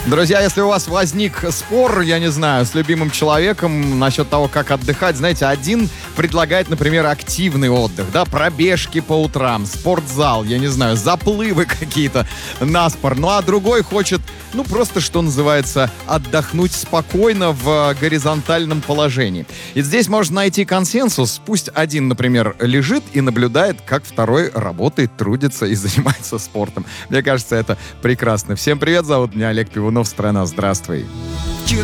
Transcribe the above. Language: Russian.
Друзья, если у вас возник спор, я не знаю, с любимым человеком насчет того, как отдыхать, знаете, один предлагает, например, активный отдых, да, пробежки по утрам, спортзал, я не знаю, заплывы какие-то на спор, ну а другой хочет, ну просто, что называется, отдохнуть спокойно в горизонтальном положении. И здесь можно найти консенсус, пусть один, например, лежит и наблюдает, как второй работает, трудится и занимается спортом. Мне кажется, это прекрасно. Всем привет, зовут меня Олег Пивунов, страна, здравствуй.